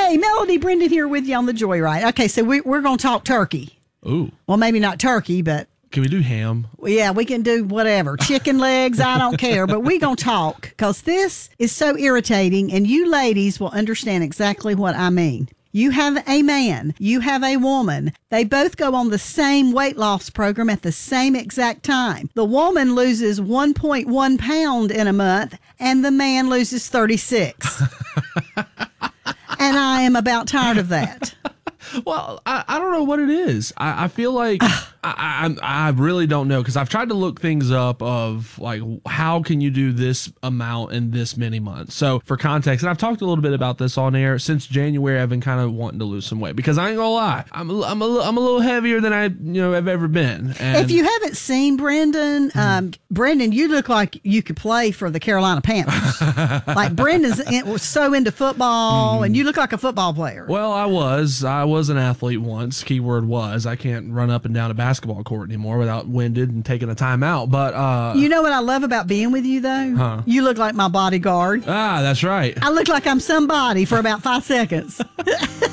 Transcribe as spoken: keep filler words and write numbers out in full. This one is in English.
Hey, Melody, Brendan here with you on the Joyride. Okay, so we, we're going to talk turkey. Ooh. Well, maybe not turkey, but Can we do ham? yeah, we can do whatever. Chicken legs, I don't care. But we're going to talk because this is so irritating, and you ladies will understand exactly what I mean. You have a man, you have a woman. They both go on the same weight loss program at the same exact time. The woman loses one point one pound in a month, and the man loses thirty-six. And I am about tired of that. Well, I, I don't know what it is. I, I feel like I, I I really don't know because I've tried to look things up of like how can you do this amount in this many months. So for context, and I've talked a little bit about this on air since January. I've been kind of wanting to lose some weight because I ain't gonna lie, I'm a, I'm a, I'm a little heavier than I you know have ever been. And if you haven't seen Brendan, um, Brendan, you look like you could play for the Carolina Panthers. Like Brendan's in, was so into football, mm. and you look like a football player. Well, I was I was an athlete once. Keyword was. I can't run up and down a basketball court anymore without winded and taking a timeout. But uh, you know what I love about being with you though? Huh? You look like my bodyguard. Ah, that's right. I look like I'm somebody for about five seconds.